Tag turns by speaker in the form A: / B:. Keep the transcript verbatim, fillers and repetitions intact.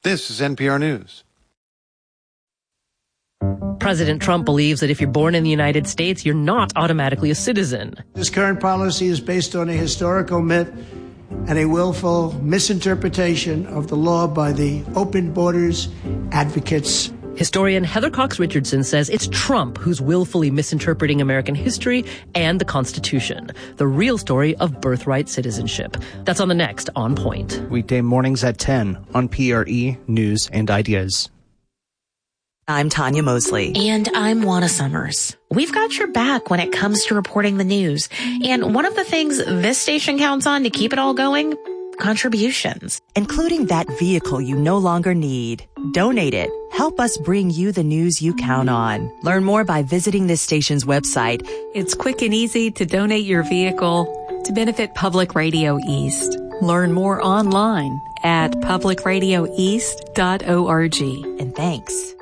A: This is N P R News.
B: President Trump believes that if you're born in the United States, you're not automatically a citizen.
C: This current policy is based on a historical myth and a willful misinterpretation of the law by the open borders advocates.
B: Historian Heather Cox Richardson says it's Trump who's willfully misinterpreting American history and the Constitution, the real story of birthright citizenship. That's on the next On Point.
D: Weekday mornings at ten on P R E News and Ideas.
E: I'm Tanya Mosley.
F: And I'm Juana Summers. We've got your back when it comes to reporting the news. And one of the things this station counts on to keep it all going, contributions.
E: Including that vehicle you no longer need. Donate it. Help us bring you the news you count on. Learn more by visiting this station's website.
G: It's quick and easy to donate your vehicle to benefit Public Radio East. Learn more online at public radio east dot org.
E: And thanks.